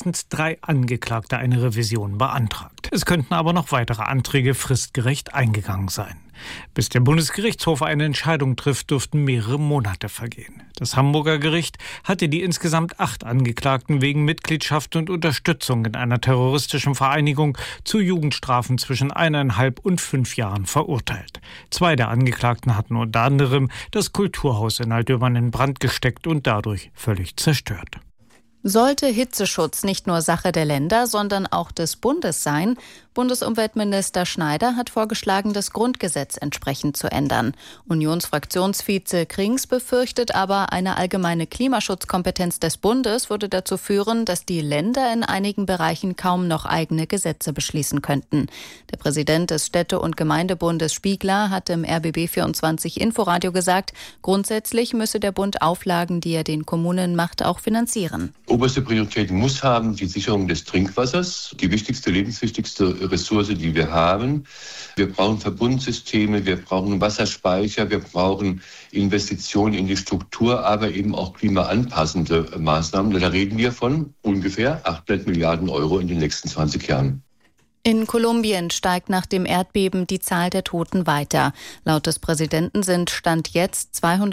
mindestens 3 Angeklagte eine Revision beantragt. Es könnten aber noch weitere Anträge fristgerecht eingegangen sein. Bis der Bundesgerichtshof eine Entscheidung trifft, dürften mehrere Monate vergehen. Das Hamburger Gericht hatte die insgesamt 8 Angeklagten wegen Mitgliedschaft und Unterstützung in einer terroristischen Vereinigung zu Jugendstrafen zwischen 1,5 und 5 Jahren verurteilt. 2 der Angeklagten hatten unter anderem das Kulturhaus in Altdöbern in Brand gesteckt und dadurch völlig zerstört. Sollte Hitzeschutz nicht nur Sache der Länder, sondern auch des Bundes sein? Bundesumweltminister Schneider hat vorgeschlagen, das Grundgesetz entsprechend zu ändern. Unionsfraktionsvize Krings befürchtet aber, eine allgemeine Klimaschutzkompetenz des Bundes würde dazu führen, dass die Länder in einigen Bereichen kaum noch eigene Gesetze beschließen könnten. Der Präsident des Städte- und Gemeindebundes Spiegler hat im RBB24 Inforadio gesagt, grundsätzlich müsse der Bund Auflagen, die er den Kommunen macht, auch finanzieren. Oberste Priorität muss haben die Sicherung des Trinkwassers, die wichtigste, lebenswichtigste Ressource, die wir haben. Wir brauchen Verbundsysteme, wir brauchen Wasserspeicher, wir brauchen Investitionen in die Struktur, aber eben auch klimaanpassende Maßnahmen. Da reden wir von ungefähr 800 Milliarden Euro in den nächsten 20 Jahren. In Kolumbien steigt nach dem Erdbeben die Zahl der Toten weiter. Laut des Präsidenten sind Stand jetzt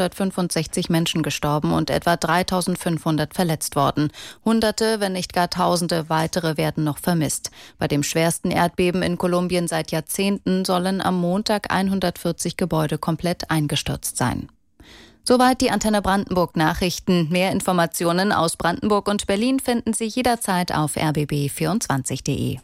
265 Menschen gestorben und etwa 3.500 verletzt worden. Hunderte, wenn nicht gar Tausende weitere werden noch vermisst. Bei dem schwersten Erdbeben in Kolumbien seit Jahrzehnten sollen am Montag 140 Gebäude komplett eingestürzt sein. Soweit die Antenne Brandenburg Nachrichten. Mehr Informationen aus Brandenburg und Berlin finden Sie jederzeit auf rbb24.de.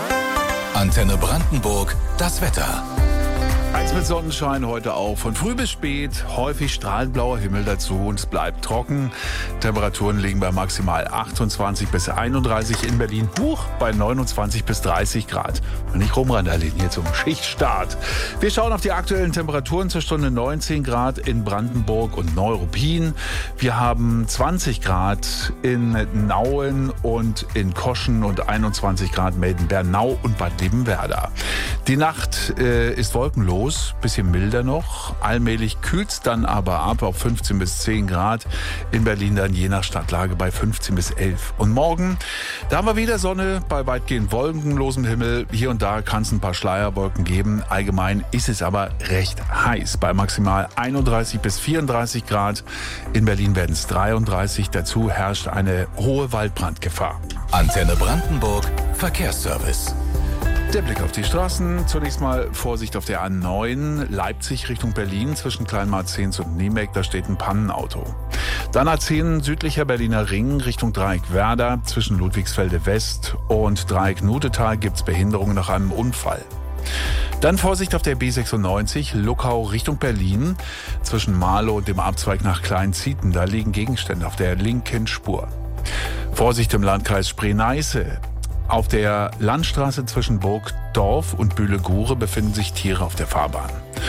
Antenne Brandenburg, das Wetter. Eins mit Sonnenschein heute auch. Von früh bis spät, häufig strahlend blauer Himmel dazu und es bleibt trocken. Temperaturen liegen bei maximal 28 bis 31 in Berlin. Buch bei 29 bis 30 Grad. Und nicht rumrandalieren hier zum Schichtstart. Wir schauen auf die aktuellen Temperaturen zur Stunde 19 Grad in Brandenburg und Neuruppin. Wir haben 20 Grad in Nauen und in Koschen und 21 Grad Melden-Bernau und Bad Liebenwerda. Die Nacht ist wolkenlos. Bisschen milder noch. Allmählich kühlt es dann aber ab auf 15 bis 10 Grad. In Berlin dann je nach Stadtlage bei 15 bis 11. Und morgen, da haben wir wieder Sonne bei weitgehend wolkenlosem Himmel. Hier und da kann es ein paar Schleierwolken geben. Allgemein ist es aber recht heiß. Bei maximal 31 bis 34 Grad. In Berlin werden es 33. Dazu herrscht eine hohe Waldbrandgefahr. Antenne Brandenburg, Verkehrsservice. Der Blick auf die Straßen. Zunächst mal Vorsicht auf der A9, Leipzig Richtung Berlin zwischen Kleinmarzehns und Niemek. Da steht ein Pannenauto. Dann A10 südlicher Berliner Ring Richtung Dreieck Werder. Zwischen Ludwigsfelde West und Dreieck Nudetal gibt es Behinderungen nach einem Unfall. Dann Vorsicht auf der B96 Luckau Richtung Berlin. Zwischen Marlow und dem Abzweig nach Kleinzieten. Da liegen Gegenstände auf der linken Spur. Vorsicht im Landkreis Spree-Neiße. Auf der Landstraße zwischen Burgdorf und Bühle-Gure befinden sich Tiere auf der Fahrbahn.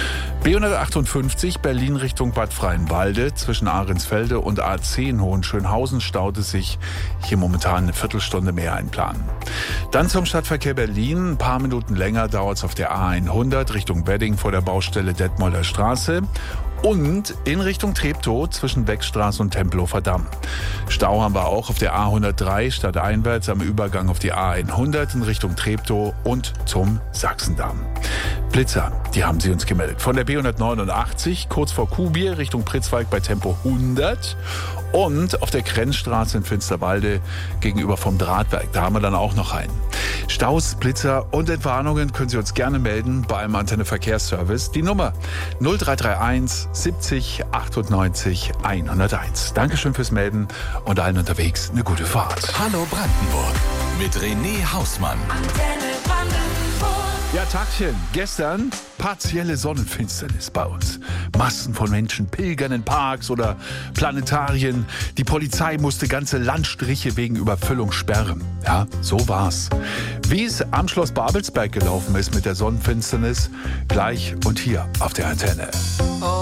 B158 Berlin Richtung Bad Freienwalde. Zwischen Ahrensfelde und A10 Hohenschönhausen staut es sich. Hier momentan eine Viertelstunde mehr einplanen. Dann zum Stadtverkehr Berlin. Ein paar Minuten länger dauert es auf der A100 Richtung Wedding vor der Baustelle Detmolder Straße. Und in Richtung Treptow zwischen Beckstraße und Tempelhofer Damm. Stau haben wir auch auf der A103 stadteinwärts am Übergang auf die A100 in Richtung Treptow und zum Sachsendamm. Blitzer, die haben sie uns gemeldet. Von der B189 kurz vor Kuhbier Richtung Pritzwalk bei Tempo 100 und auf der Grenzstraße in Finsterwalde gegenüber vom Drahtwerk. Da haben wir dann auch noch einen. Staus, Blitzer und Entwarnungen können Sie uns gerne melden beim Antenne Verkehrsservice. Die Nummer 0331 70 98 101. Dankeschön fürs Melden und allen unterwegs eine gute Fahrt. Hallo Brandenburg mit René Hausmann. Antenne Brandenburg. Ja, Tagchen. Gestern partielle Sonnenfinsternis bei uns. Massen von Menschen pilgern in Parks oder Planetarien. Die Polizei musste ganze Landstriche wegen Überfüllung sperren. Ja, so war's. Wie es am Schloss Babelsberg gelaufen ist mit der Sonnenfinsternis, gleich und hier auf der Antenne.